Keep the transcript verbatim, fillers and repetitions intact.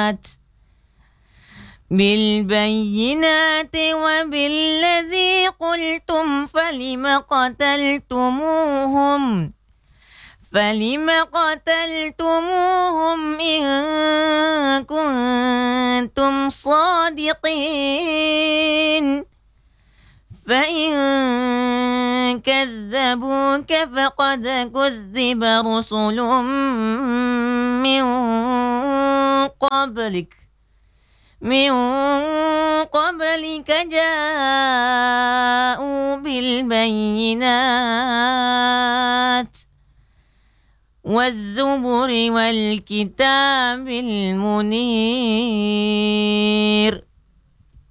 بالبينات وبالذي قلتم فلم قتلتموهم فلم قتلتموهم إن كنتم صادقين فإن كذبوك فقد كذب رسل من قبلك من قبلك جاءوا بالبينات والزبر والكتاب المنير